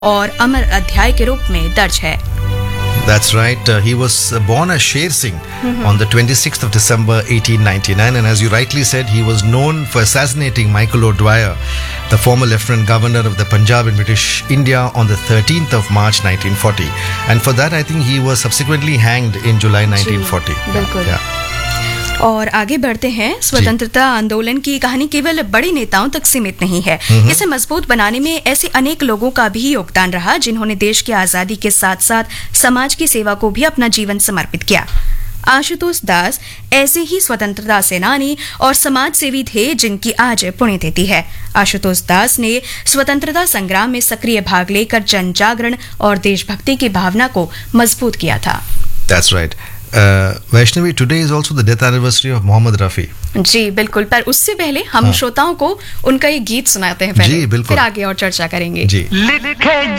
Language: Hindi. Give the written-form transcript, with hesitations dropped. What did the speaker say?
और अमर अध्याय के रूप में दर्ज है। That's right. He was born as Sher Singh on the 26th of December 1899, and as you rightly said, he was known for assassinating Michael O'Dwyer, the former Lieutenant Governor of the Punjab in British India, on the 13th of March 1940. And for that, I think he was subsequently hanged in July 1940. बिल्कुल। और आगे बढ़ते हैं। स्वतंत्रता आंदोलन की कहानी केवल बड़े नेताओं तक सीमित नहीं है। इसे मजबूत बनाने में ऐसे अनेक लोगों का भी योगदान रहा जिन्होंने देश की आजादी के साथ साथ समाज की सेवा को भी अपना जीवन समर्पित किया। आशुतोष दास ऐसे ही स्वतंत्रता सेनानी और समाज सेवी थे जिनकी आज पुण्यतिथि है। आशुतोष दास ने स्वतंत्रता संग्राम में सक्रिय भाग लेकर जन जागरण और देशभक्ति की भावना को मजबूत किया था। That's right. Vaishnavi, today is also the death anniversary of Mohammad Rafi. जी बिल्कुल, पर उससे पहले हम श्रोताओं को उनका ये गीत सुनाते हैं पहले, जी बिल्कुल, फिर आगे और चर्चा करेंगे। जी।